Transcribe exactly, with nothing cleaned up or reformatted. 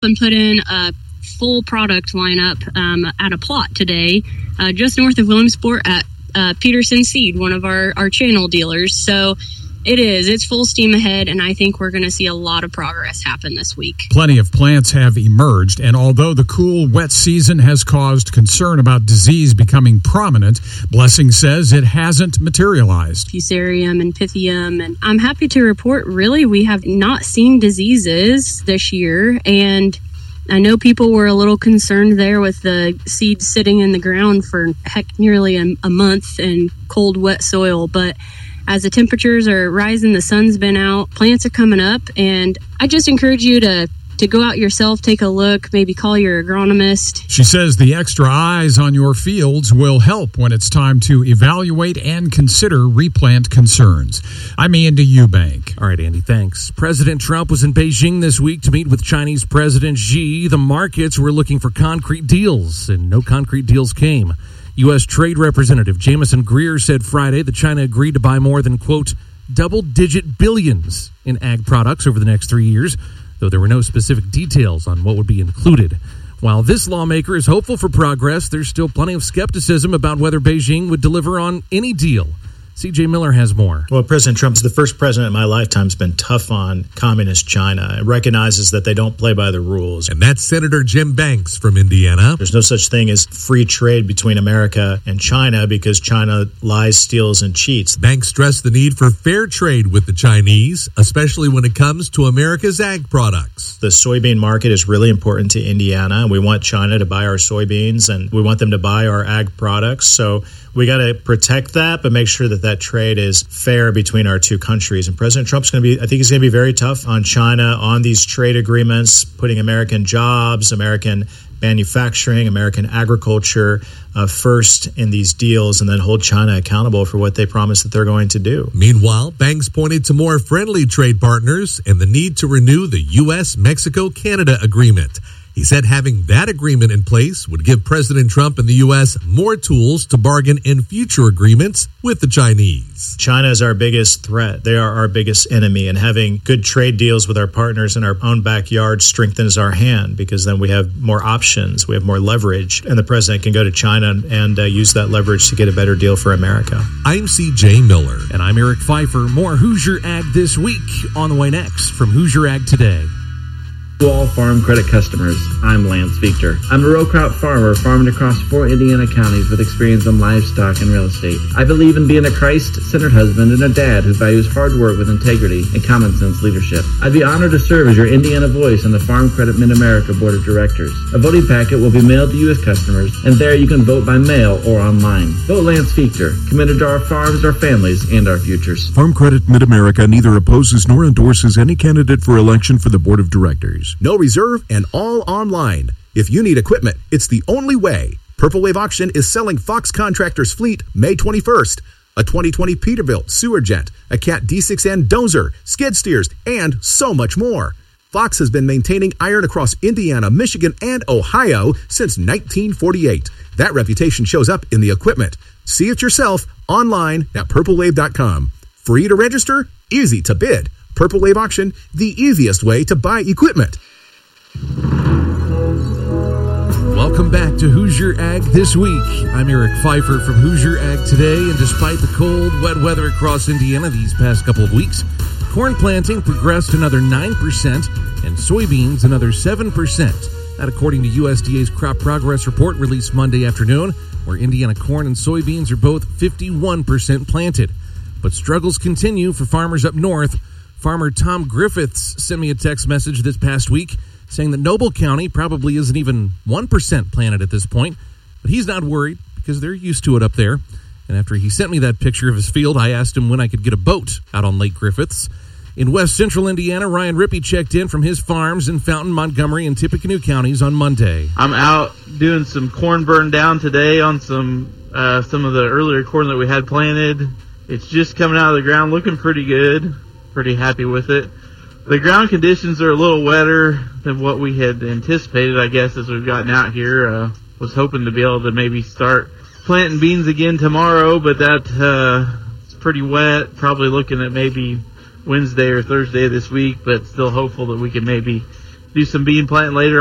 and put in a full product lineup um, at a plot today, uh, just north of Williamsport at uh, Peterson Seed, one of our, our channel dealers. So it is. It's full steam ahead, and I think we're going to see a lot of progress happen this week. Plenty of plants have emerged, and although the cool, wet season has caused concern about disease becoming prominent, Blessing says it hasn't materialized. Fusarium and Pythium, and I'm happy to report, really, we have not seen diseases this year, and I know people were a little concerned there with the seeds sitting in the ground for heck nearly a, a month in cold, wet soil, but as the temperatures are rising, the sun's been out, plants are coming up, and I just encourage you to to go out yourself, take a look, maybe call your agronomist. She says the extra eyes on your fields will help when it's time to evaluate and consider replant concerns. I'm Andy Eubank. All right, Andy, thanks. President Trump was in Beijing this week to meet with Chinese President Xi. The markets were looking for concrete deals, and no concrete deals came. U S. Trade Representative Jamison Greer said Friday that China agreed to buy more than, quote, double-digit billions in ag products over the next three years, though there were no specific details on what would be included. While this lawmaker is hopeful for progress, there's still plenty of skepticism about whether Beijing would deliver on any deal. C J Miller has more. Well, President Trump's the first president in my lifetime who's been tough on communist China. It recognizes that they don't play by the rules. And that's Senator Jim Banks from Indiana. There's no such thing as free trade between America and China because China lies, steals, and cheats. Banks stressed the need for fair trade with the Chinese, especially when it comes to America's ag products. The soybean market is really important to Indiana. We want China to buy our soybeans, and we want them to buy our ag products. So we got to protect that, but make sure that that trade is fair between our two countries. And President Trump's going to be, I think he's going to be very tough on China on these trade agreements, putting American jobs, American manufacturing, American agriculture uh, first in these deals, and then hold China accountable for what they promise that they're going to do. Meanwhile, Banks pointed to more friendly trade partners and the need to renew the U S Mexico Canada agreement. He said having that agreement in place would give President Trump and the U S more tools to bargain in future agreements with the Chinese. China is our biggest threat. They are our biggest enemy, and having good trade deals with our partners in our own backyard strengthens our hand because then we have more options, we have more leverage, and the president can go to China and uh, use that leverage to get a better deal for America. I'm C J Miller. And I'm Eric Pfeiffer. More Hoosier Ag this week on the way next from Hoosier Ag Today. To all farm credit customers, I'm Lance Victor. I'm a row crop farmer farming across four Indiana counties with experience in livestock and real estate. I believe in being a Christ-centered husband and a dad who values hard work with integrity and common sense leadership. I'd be honored to serve as your Indiana voice on the Farm Credit Mid-America Board of Directors. A voting packet will be mailed to you as customers, and there you can vote by mail or online. Vote Lance Victor, committed to our farms, our families, and our futures. Farm Credit Mid-America neither opposes nor endorses any candidate for election for the Board of Directors. No reserve and all online. If you need equipment, it's the only way. Purple Wave Auction is selling Fox Contractors Fleet May twenty-first. A twenty twenty Peterbilt Sewer Jet, a Cat D six N Dozer, skid steers, and so much more. Fox has been maintaining iron across Indiana, Michigan, and Ohio since nineteen forty-eight. That reputation shows up in the equipment. See it yourself online at purple wave dot com. Free to register, easy to bid. Purple Wave Auction, the easiest way to buy equipment. Welcome back to Hoosier Ag This Week. I'm Eric Pfeiffer from Hoosier Ag Today, and despite the cold, wet weather across Indiana these past couple of weeks, corn planting progressed another nine percent and soybeans another seven percent. That according to U S D A's Crop Progress Report released Monday afternoon, where Indiana corn and soybeans are both fifty-one percent planted. But struggles continue for farmers up north. Farmer Tom Griffiths sent me a text message this past week saying that Noble County probably isn't even one percent planted at this point, but he's not worried because they're used to it up there. And after he sent me that picture of his field, I asked him when I could get a boat out on Lake Griffiths. In west central Indiana, Ryan Rippey checked in from his farms in Fountain, Montgomery, and Tippecanoe counties on Monday. I'm out doing some corn burn down today on some uh, some of the earlier corn that we had planted. It's just coming out of the ground looking pretty good. Pretty happy with it. The ground conditions are a little wetter than what we had anticipated, I guess, as we've gotten out here. Uh, was hoping to be able to maybe start planting beans again tomorrow, but that uh, it's pretty wet. Probably looking at maybe Wednesday or Thursday this week, but still hopeful that we can maybe do some bean planting later